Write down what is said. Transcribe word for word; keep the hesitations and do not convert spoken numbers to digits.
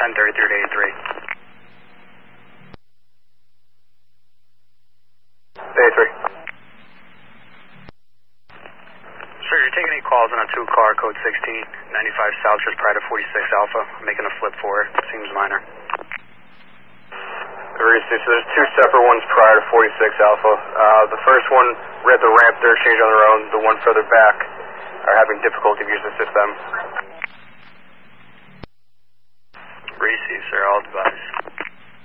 ten thirty-three to eighty-three. eighty-three. Sir, you're taking any calls on a two car, code sixteen, ninety-five South, just prior to forty-six Alpha. I'm making a flip for it. Seems minor. So there's two separate ones prior to forty-six Alpha. Uh, the first one, we're at the ramp, they're changing on their own. The one further back are having difficulty using the system. Receive, sir. All device.